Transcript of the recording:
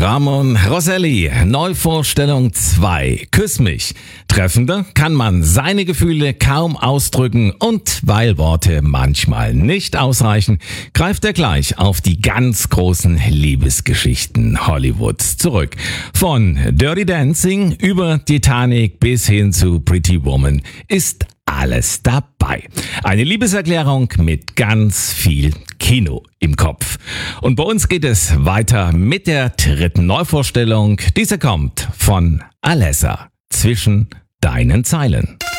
Ramon Rosselli, Neuvorstellung 2, Küss mich. Treffender kann man seine Gefühle kaum ausdrücken und weil Worte manchmal nicht ausreichen, greift er gleich auf die ganz großen Liebesgeschichten Hollywoods zurück. Von Dirty Dancing über Titanic bis hin zu Pretty Woman ist alles dabei. Eine Liebeserklärung mit ganz viel Kino im Kopf. Und bei uns geht es weiter mit der dritten Neuvorstellung. Diese kommt von Alessa, Zwischen deinen Zeilen.